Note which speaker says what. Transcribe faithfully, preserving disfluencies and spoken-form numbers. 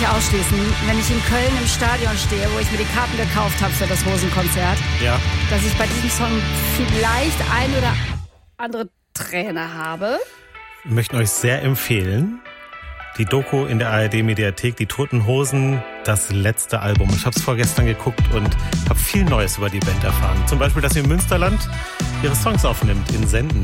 Speaker 1: nicht ausschließen, wenn ich in Köln im Stadion stehe, wo ich mir die Karten gekauft habe für das Hosenkonzert,
Speaker 2: ja.
Speaker 1: dass ich bei diesem Song vielleicht ein oder andere Träne habe.
Speaker 2: Wir möchten euch sehr empfehlen, die Doku in der A R D-Mediathek, die Toten Hosen, das letzte Album. Ich habe es vorgestern geguckt und habe viel Neues über die Band erfahren. Zum Beispiel, dass sie im Münsterland ihre Songs aufnimmt in Senden.